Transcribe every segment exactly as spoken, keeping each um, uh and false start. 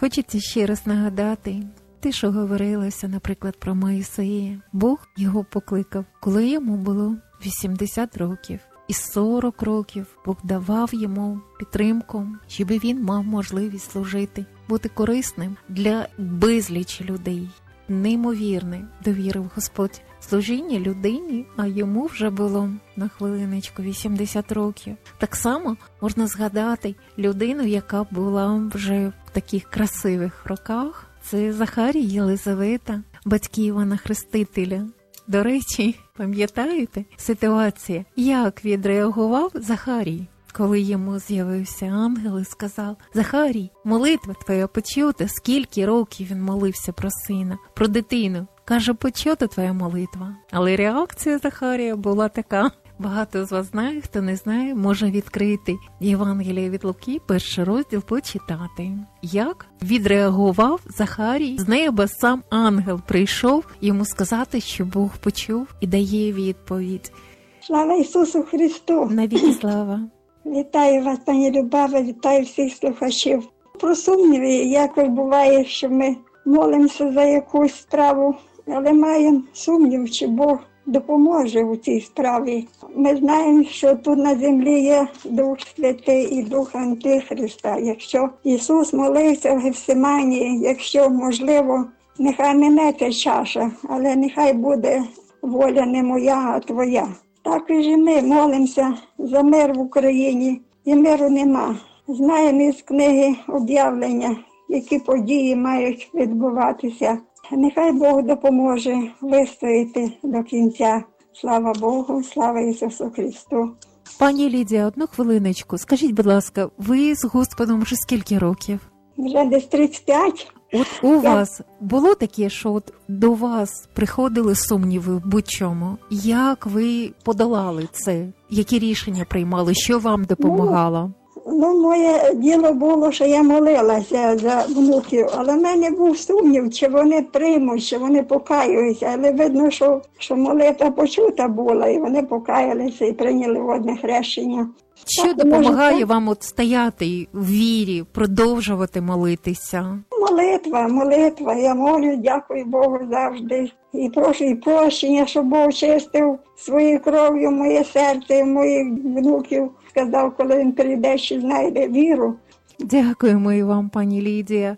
Хочеться ще раз нагадати те, що говорилося, наприклад, про Моїсея. Бог його покликав, коли йому було вісімдесят років. І сорок років Бог давав йому підтримку, щоб він мав можливість служити, бути корисним для безлічі людей. Неймовірне довірив Господь служіння людині, а йому вже було, на хвилиночку, вісімдесят років. Так само можна згадати людину, яка була вже в таких красивих роках. Це Захарій і Єлизавета, батьки Івана Хрестителя. До речі, пам'ятаєте ситуацію, як відреагував Захарій, коли йому з'явився ангел і сказав: «Захарій, молитва твоя почута». Скільки років він молився про сина, про дитину. Каже: «Почута твоя молитва». Але реакція Захарія була така. Багато з вас знає, хто не знає, може відкрити Євангеліє від Луки, перший розділ, почитати. Як відреагував Захарій? З неба сам ангел прийшов йому сказати, що Бог почув, і дає відповідь. Слава Ісусу Христу! Навіки слава! Вітаю вас, пані Любава, вітаю всіх слухачів. Про сумніви, якось буває, що ми молимося за якусь справу, але маємо сумнів, чи Бог допоможе у цій справі. Ми знаємо, що тут на землі є Дух Святий і Дух Антихриста. Якщо Ісус молився в Гефсиманії, якщо можливо, нехай минеться чаша, але нехай буде воля не моя, а твоя. Також і ми молимося за мир в Україні, і миру нема. Знаємо із книги об'явлення, які події мають відбуватися. Нехай Бог допоможе вистояти до кінця. Слава Богу, слава Ісусу Христу. Пані Лідія, одну хвилиночку. Скажіть, будь ласка, ви з Господом вже скільки років? Вже десь тридцять п'ять. От у вас було таке, що от до вас приходили сумніви в будь-чому? Як ви подолали це? Які рішення приймали? Що вам допомагало? Ну, моє діло було, що я молилася за внуків, але в мене був сумнів, чи вони приймуть, чи вони покаються. Але видно, що, що молитва почута була, і вони покаялися і прийняли водне хрещення. Що так, допомагає може, вам от стояти в вірі, продовжувати молитися? Молитва, молитва. Я молю, дякую Богу завжди. І прошу і прощення, щоб Бог чистив своєю кров'ю моє серце і моїх внуків. Сказав, коли він прийде, що знайде віру. Дякуємо і вам, пані Лідія.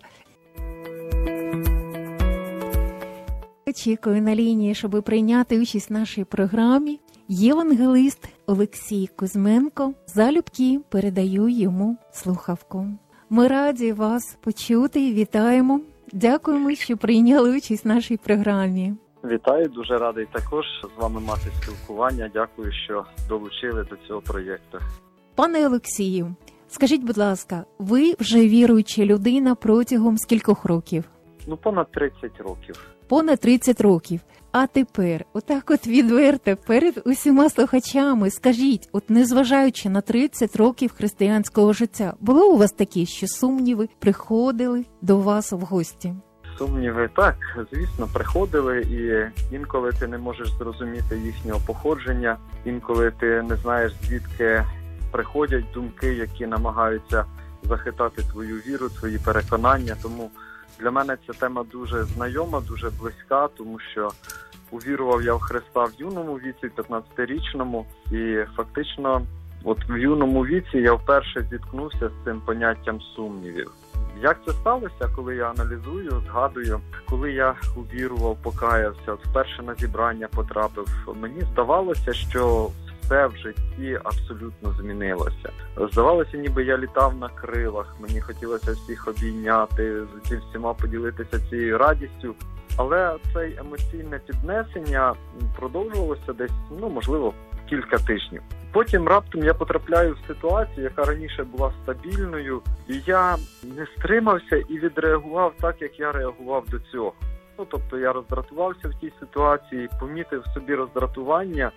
Очікую на лінії, щоб прийняти участь в нашій програмі. Євангелист Олексій Кузьменко. Залюбки передаю йому слухавку. Ми раді вас почути і вітаємо. Дякуємо, що прийняли участь в нашій програмі. Вітаю, дуже радий також з вами мати спілкування. Дякую, що долучили до цього проєкту. Пане Олексію, скажіть, будь ласка, ви вже віруюча людина протягом скількох років? Ну, понад тридцять років. Понад тридцять років. А тепер, отак от відверто, перед усіма слухачами, скажіть, от незважаючи на тридцять років християнського життя, було у вас такі, що сумніви приходили до вас в гості? Сумніви, так, звісно, приходили, і інколи ти не можеш зрозуміти їхнього походження, інколи ти не знаєш, звідки приходять думки, які намагаються захитати твою віру, твої переконання. Тому для мене ця тема дуже знайома, дуже близька, тому що увірував я в Христа в юному віці, п'ятнадцятирічному, і фактично от в юному віці я вперше зіткнувся з цим поняттям сумнівів. Як це сталося, коли я аналізую, згадую, коли я увірував, покаявся, от вперше на зібрання потрапив, мені здавалося, що все в житті абсолютно змінилося. Здавалося, ніби я літав на крилах, мені хотілося всіх обійняти, зі всіма поділитися цією радістю. Але це емоційне піднесення продовжувалося десь, ну, можливо, кілька тижнів. Потім раптом я потрапляю в ситуацію, яка раніше була стабільною, і я не стримався і відреагував так, як я реагував до цього. Ну, тобто я роздратувався в тій ситуації, помітив в собі роздратування,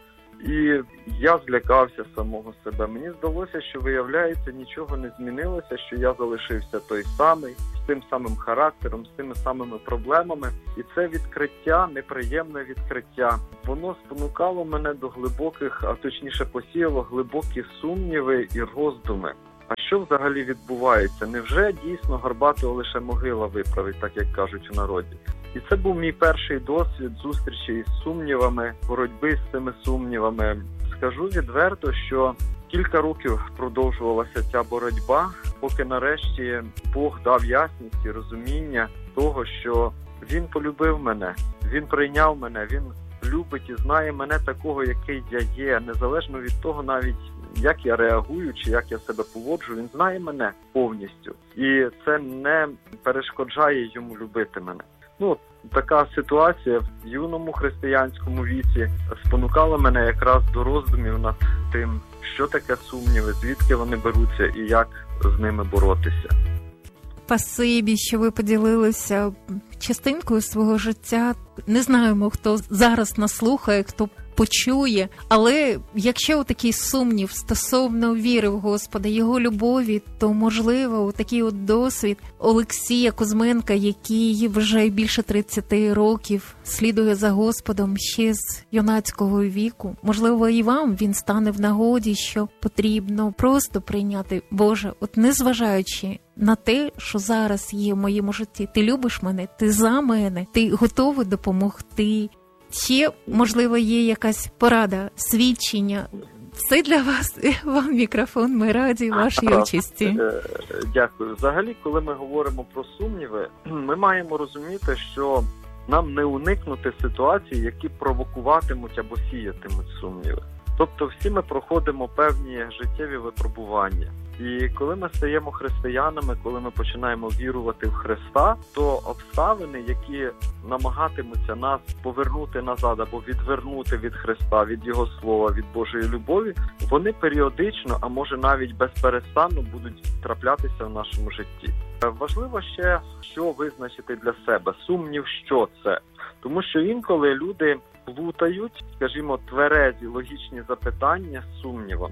і я злякався самого себе. Мені здалося, що, виявляється, нічого не змінилося, що я залишився той самий, з тим самим характером, з тими самими проблемами. І це відкриття, неприємне відкриття, воно спонукало мене до глибоких, а точніше посіяло глибокі сумніви і роздуми. а що взагалі відбувається? Невже дійсно Горбатого лише могила виправить, так як кажуть у народі? І це був мій перший досвід зустрічі із сумнівами, боротьби з цими сумнівами. Скажу відверто, що кілька років продовжувалася ця боротьба, поки нарешті Бог дав ясність і розуміння того, що Він полюбив мене, Він прийняв мене, Він любить і знає мене такого, який я є, незалежно від того навіть, як я реагую чи як я себе поводжу, Він знає мене повністю. І це не перешкоджає Йому любити мене. Ну, така ситуація в юному християнському віці спонукала мене якраз до роздумів над тим, що таке сумніви, звідки вони беруться і як з ними боротися. Спасибі, що ви поділилися частинкою свого життя. Не знаємо, хто зараз нас слухає, хто почує, але якщо такий сумнів стосовно віри в Господа, Його любові, то, можливо, такий от досвід Олексія Кузьменка, який вже більше тридцять років слідує за Господом ще з юнацького віку, можливо, і вам він стане в нагоді, що потрібно просто прийняти, Боже, от незважаючи на те, що зараз є в моєму житті, ти любиш мене, ти за мене, ти готовий допомогти. Ще, можливо, є якась порада, свідчення. Все для вас, вам мікрофон, ми раді вашій участі. Дякую. Взагалі, коли ми говоримо про сумніви, ми маємо розуміти, що нам не уникнути ситуацій, які провокуватимуть або сіятимуть сумніви. Тобто всі ми проходимо певні життєві випробування. І коли ми стаємо християнами, коли ми починаємо вірувати в Христа, то обставини, які намагатимуться нас повернути назад або відвернути від Христа, від Його Слова, від Божої любові, вони періодично, а може навіть безперестанно будуть траплятися в нашому житті. Важливо ще, що визначити для себе. Сумнів, що це? Тому що інколи люди плутають, скажімо, тверезі логічні запитання з сумнівом.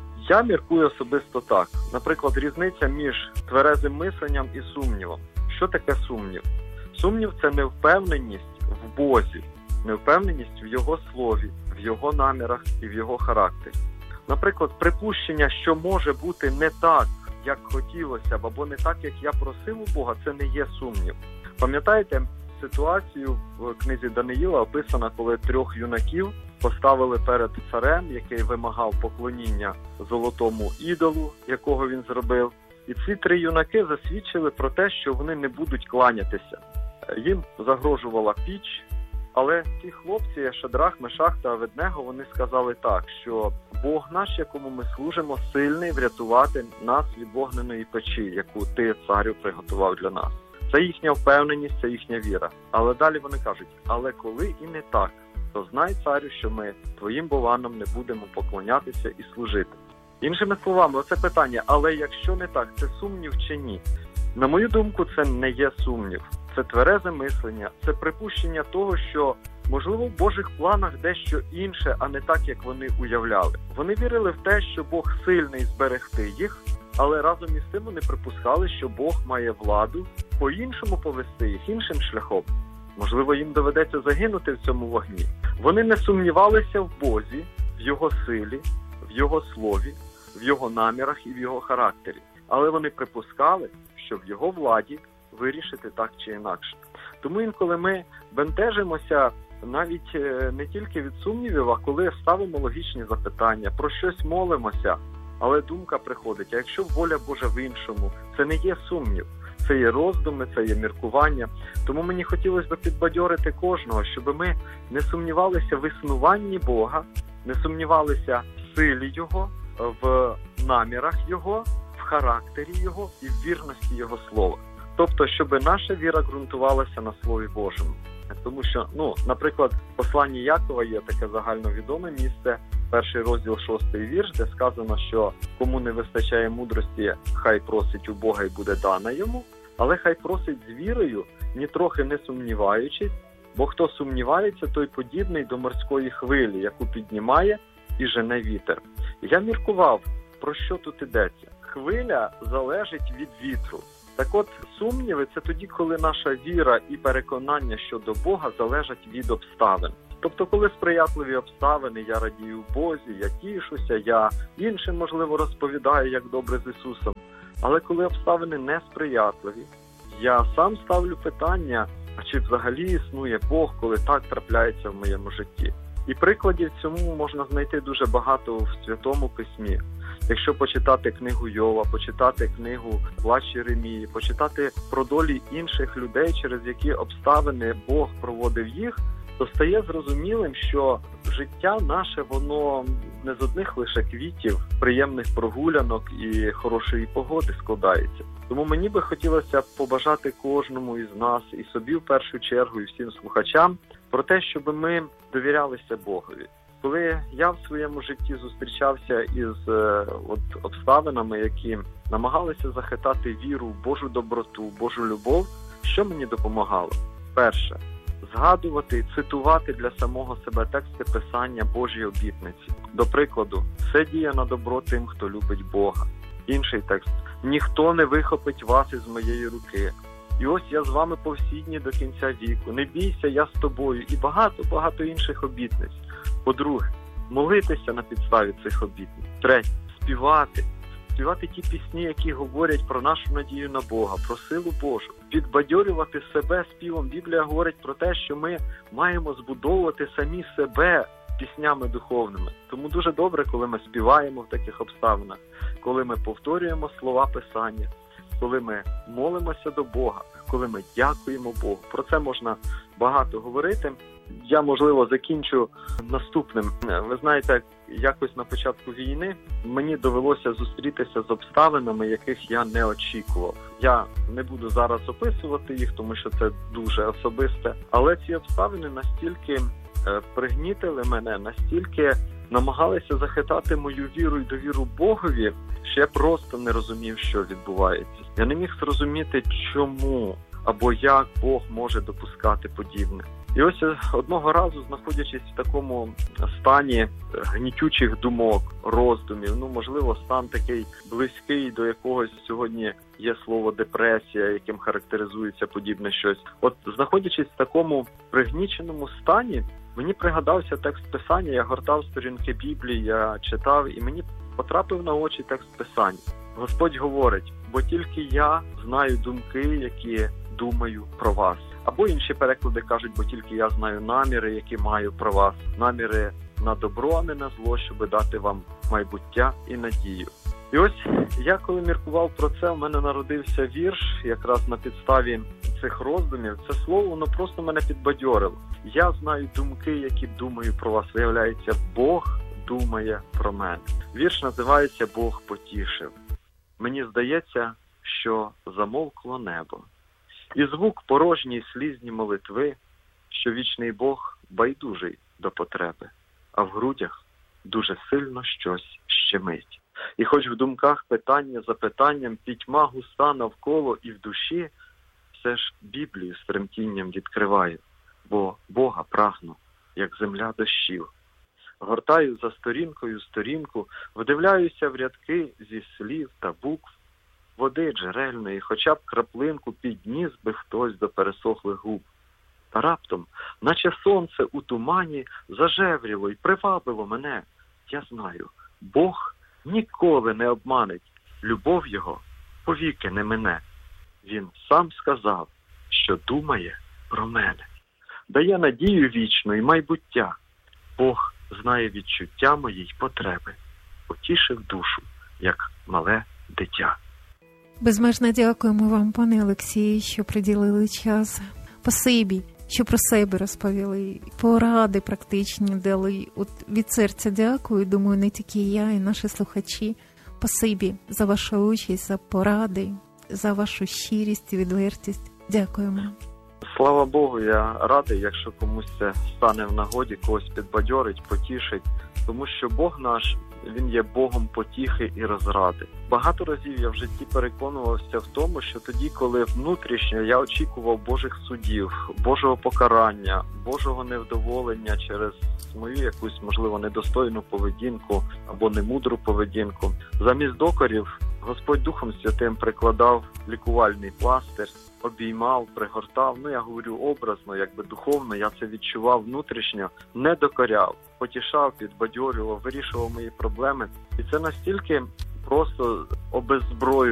Я міркую особисто так. Наприклад, різниця між тверезим мисленням і сумнівом. Що таке сумнів? Сумнів – це невпевненість в Бозі, невпевненість в Його слові, в Його намірах і в Його характері. Наприклад, припущення, що може бути не так, як хотілося б, або не так, як я просив у Бога, це не є сумнів. Пам'ятаєте ситуацію в книзі Даниїла описана, коли трьох юнаків поставили перед царем, який вимагав поклоніння золотому ідолу, якого він зробив. І ці три юнаки засвідчили про те, що вони не будуть кланятися. Їм загрожувала піч, але ті хлопці, Шадрах, Мешах та Аведнего, вони сказали так, що Бог наш, якому ми служимо, сильний врятувати нас від вогненої печі, яку ти, царю, приготував для нас. Це їхня впевненість, це їхня віра. Але далі вони кажуть, але коли і не так, то знай, царю, що ми твоїм бованам не будемо поклонятися і служити. Іншими словами, оце питання, але якщо не так, це сумнів чи ні? На мою думку, це не є сумнів. Це тверезе мислення, це припущення того, що, можливо, в Божих планах дещо інше, а не так, як вони уявляли. Вони вірили в те, що Бог сильний зберегти їх, але разом із тим вони припускали, що Бог має владу по-іншому повести їх, іншим шляхом. Можливо, їм доведеться загинути в цьому вогні. Вони не сумнівалися в Бозі, в Його силі, в Його слові, в Його намірах і в Його характері. Але вони припускали, що в Його владі вирішити так чи інакше. Тому інколи ми бентежимося навіть не тільки від сумнівів, а коли ставимо логічні запитання, про щось молимося, але думка приходить, а якщо воля Божа в іншому, це не є сумнів. Це є роздуми, це є міркування. Тому мені хотілося б підбадьорити кожного, щоб ми не сумнівалися в існуванні Бога, не сумнівалися в силі Його, в намірах Його, в характері Його і в вірності Його Слова. Тобто, щоб наша віра ґрунтувалася на Слові Божому. Тому що, ну, наприклад, в посланні Якова є таке загальновідоме місце, перший розділ, шостий вірш, де сказано, що кому не вистачає мудрості, хай просить у Бога і буде дана йому, але хай просить з вірою, нітрохи не сумніваючись, бо хто сумнівається, той подібний до морської хвилі, яку піднімає і жене вітер. Я міркував, про що тут ідеться. Хвиля залежить від вітру. Так от, сумніви – це тоді, коли наша віра і переконання щодо Бога залежать від обставин. Тобто, коли сприятливі обставини, я радію в Бозі, я тішуся, я іншим, можливо, розповідаю, як добре з Ісусом. Але коли обставини несприятливі, я сам ставлю питання, а чи взагалі існує Бог, коли так трапляється в моєму житті. І прикладів цьому можна знайти дуже багато в Святому Письмі. Якщо почитати книгу Йова, почитати книгу Плач Єремії, почитати про долі інших людей, через які обставини Бог проводив їх, то стає зрозумілим, що життя наше, воно не з одних лише квітів, приємних прогулянок і хорошої погоди складається. Тому мені би хотілося побажати кожному із нас, і собі в першу чергу, і всім слухачам, про те, щоб ми довірялися Богові. Коли я в своєму житті зустрічався із е, от, обставинами, які намагалися захитати віру в Божу доброту, в Божу любов, що мені допомагало? Перше. Згадувати, цитувати для самого себе тексти Писання Божій обітниці. До прикладу, «Все діє на добро тим, хто любить Бога». Інший текст «Ніхто не вихопить вас із моєї руки». І ось я з вами по всі дні до кінця віку. Не бійся, я з тобою. І багато-багато інших обітниць. По-друге, молитися на підставі цих обітниць. Третє, співати. Співати ті пісні, які говорять про нашу надію на Бога, про силу Божу. Підбадьорювати себе співом. Біблія говорить про те, що ми маємо збудовувати самі себе піснями духовними. Тому дуже добре, коли ми співаємо в таких обставинах, коли ми повторюємо слова Писання, коли ми молимося до Бога, коли ми дякуємо Богу. Про це можна багато говорити. Я, можливо, закінчу наступним. Ви знаєте, якось на початку війни мені довелося зустрітися з обставинами, яких я не очікував. Я не буду зараз описувати їх, тому що це дуже особисте. Але ці обставини настільки пригнітили мене, настільки намагалися захитати мою віру і довіру Богові, що я просто не розумів, що відбувається. Я не міг зрозуміти, чому або як Бог може допускати подібне. І ось одного разу, знаходячись в такому стані гнітючих думок, роздумів, ну, можливо, стан такий близький до якогось сьогодні є слово депресія, яким характеризується подібне щось. От, знаходячись в такому пригніченому стані, мені пригадався текст Писання, я гортав сторінки Біблії, я читав, і мені потрапив на очі текст Писання. Господь говорить: «Бо тільки я знаю думки, які думаю про вас». Або інші переклади кажуть: «Бо тільки я знаю наміри, які маю про вас». Наміри на добро, а не на зло, щоб дати вам майбуття і надію. І ось я, коли міркував про це, у мене народився вірш, якраз на підставі цих роздумів. Це слово, воно просто мене підбадьорило. «Я знаю думки, які думаю про вас». Виявляється, Бог думає про мене. Вірш називається «Бог потішив». Мені здається, що замовкло небо. І звук порожній слізні молитви, що вічний Бог байдужий до потреби, а в грудях дуже сильно щось щемить. І хоч в думках питання за питанням, пітьма густа навколо і в душі, все ж Біблію з тремтінням відкриваю, бо Бога прагну, як земля дощів. Гортаю за сторінкою сторінку, вдивляюся в рядки зі слів та букв, води джерельної, хоча б краплинку підніс би хтось до пересохлих губ. Та раптом, наче сонце у тумані, зажевріло й привабило мене. Я знаю, Бог ніколи не обманить, любов його повіки не мине. Він сам сказав, що думає про мене. Дає надію вічну і майбуття. Бог знає відчуття моїй потреби. Потішив душу, як мале дитя. Безмежно дякуємо вам, пане Олексію, що приділили час. Спасибі, що про себе розповіли. Поради практичні дали. От від серця дякую. Думаю, не тільки я, і наші слухачі. Спасибі за вашу участь, за поради, за вашу щирість і відвертість. Дякуємо. Слава Богу, я радий, якщо комусь це стане в нагоді, когось підбадьорить, потішить. Тому що Бог наш, Він є Богом потіхи і розради. Багато разів я в житті переконувався в тому, що тоді, коли внутрішньо я очікував Божих судів, Божого покарання, Божого невдоволення через мою якусь, можливо, недостойну поведінку або немудру поведінку, замість докорів Господь Духом Святим прикладав лікувальний пластир, обіймав, пригортав. Ну, я говорю образно, якби духовно, я це відчував внутрішньо, не докоряв, потішав, підбадьорював, вирішував мої проблеми. І це настільки просто обеззброював